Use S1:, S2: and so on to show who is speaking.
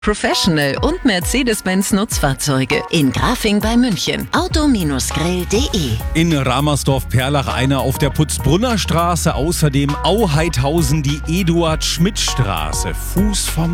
S1: Professional und Mercedes-Benz Nutzfahrzeuge in Grafing bei München. Auto-Grill.de.
S2: In Ramersdorf-Perlach einer auf der Putzbrunner Straße, außerdem Auheithausen die Eduard-Schmidt-Straße. Fuß vom